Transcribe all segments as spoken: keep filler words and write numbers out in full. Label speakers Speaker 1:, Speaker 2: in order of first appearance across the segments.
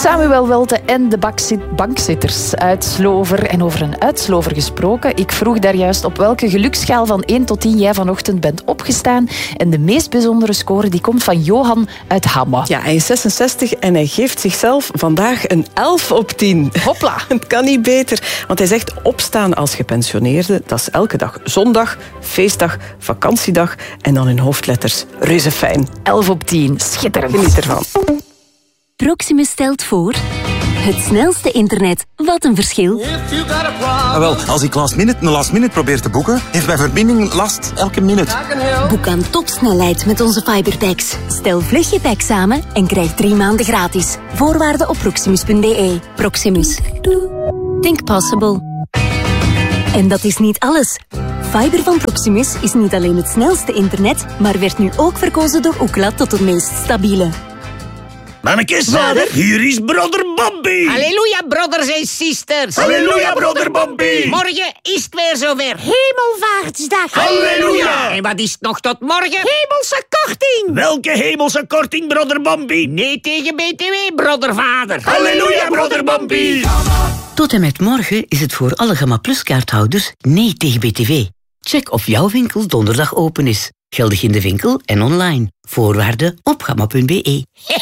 Speaker 1: Samuel Welte en de bakzit- bankzitters uit Slover. En over een uitslover gesproken. Ik vroeg daar juist op welke geluksschaal van één tot tien jij vanochtend bent opgestaan. En de meest bijzondere score die komt van Johan uit Hamme.
Speaker 2: Ja, hij is zesenzestig en hij geeft zichzelf vandaag een elf op tien.
Speaker 1: Hopla.
Speaker 2: Het kan niet beter. Want hij zegt opstaan als gepensioneerde. Dat is elke dag zondag, feestdag, vakantiedag. En dan in hoofdletters reuze fijn.
Speaker 1: elf op tien. Schitterend.
Speaker 2: Geniet ervan.
Speaker 3: Proximus stelt voor... Het snelste internet. Wat een verschil.
Speaker 4: Ah, wel, als ik last minute een last minute probeer te boeken, heeft mijn verbinding last elke minuut.
Speaker 3: Boek aan topsnelheid met onze fiberpacks. Stel vlug je pack samen en krijg drie maanden gratis. Voorwaarden op proximus punt b e. Proximus. Think possible. En dat is niet alles. Fiber van Proximus is niet alleen het snelste internet, maar werd nu ook verkozen door Ookla tot het meest stabiele.
Speaker 5: Mannekes, vader, hier is broder Bambi.
Speaker 6: Halleluja, brothers en sisters.
Speaker 5: Halleluja, broder Bambi.
Speaker 6: Morgen is het weer zover. Hemelvaartsdag.
Speaker 5: Halleluja.
Speaker 6: En wat is het nog tot morgen? Hemelse korting.
Speaker 5: Welke hemelse korting, broder Bambi?
Speaker 6: Nee tegen B T W, brothervader.
Speaker 5: Halleluja, broder Bambi.
Speaker 7: Tot en met morgen is het voor alle Gamma Plus kaarthouders nee tegen B T W. Check of jouw winkel donderdag open is. Geldig in de winkel en online. Voorwaarden op gamma punt b e.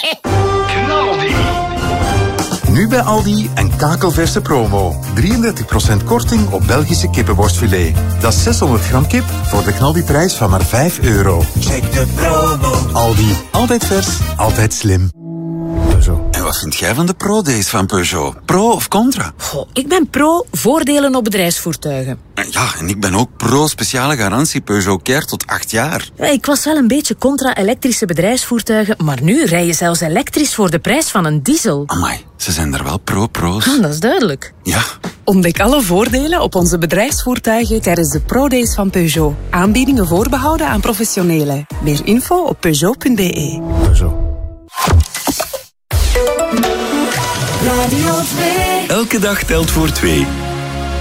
Speaker 8: Nu bij Aldi een kakelverse promo. drieëndertig procent korting op Belgische kippenborstfilet. Dat is zeshonderd gram kip voor de knaldiprijs van maar vijf euro.
Speaker 5: Check de promo.
Speaker 8: Aldi, altijd vers, altijd slim. Zo.
Speaker 4: En wat vind jij van de Pro-days van Peugeot? Pro of contra?
Speaker 9: Goh, ik ben pro voordelen op bedrijfsvoertuigen.
Speaker 4: Ja, en ik ben ook pro speciale garantie Peugeot Care tot acht jaar.
Speaker 9: Ja, ik was wel een beetje contra elektrische bedrijfsvoertuigen, maar nu rij je zelfs elektrisch voor de prijs van een diesel.
Speaker 4: Amai, ze zijn er wel pro-pro's.
Speaker 9: Ah, dat is duidelijk.
Speaker 4: Ja.
Speaker 2: Ontdek alle voordelen op onze bedrijfsvoertuigen tijdens de Pro-days van Peugeot. Aanbiedingen voorbehouden aan professionelen. Meer info op peugeot punt b e.
Speaker 8: Zo.
Speaker 10: Radio twee.
Speaker 11: Elke dag telt voor twee.